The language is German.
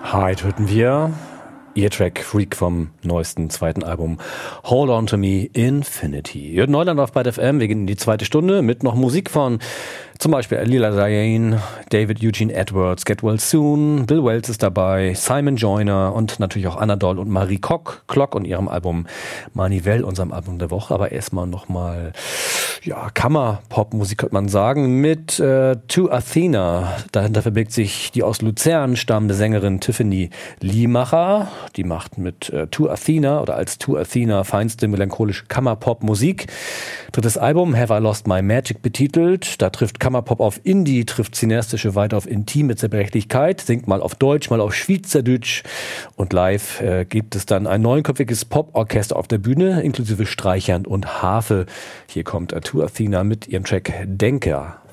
Heute hörten wir ihr Track Freak vom neuesten zweiten Album Hold On To Me Infinity. Jürgen Neuland auf Byte FM, wir gehen in die zweite Stunde mit noch Musik von zum Beispiel Lila Diane, David Eugene Edwards, Get Well Soon, Bill Wells ist dabei, Simon Joyner und natürlich auch Anna Doll und Marie Klock und ihrem Album Manivelle, unserem Album der Woche. Aber erstmal nochmal Kammerpop-Musik, könnte man sagen, mit To Athena. Dahinter verbirgt sich die aus Luzern stammende Sängerin Tiffany Liemacher. Die macht mit To Athena oder als To Athena feinste melancholische Kammerpop-Musik. Drittes Album, Have I Lost My Magic betitelt. Da trifft Kammerpop auf Indie, trifft cineastische weiter auf Intim mit Zerbrechlichkeit, singt mal auf Deutsch, mal auf Schweizerdeutsch und live gibt es dann ein neunköpfiges Poporchester auf der Bühne, inklusive Streichern und Harfe. Hier kommt To Athena mit ihrem Track Denker.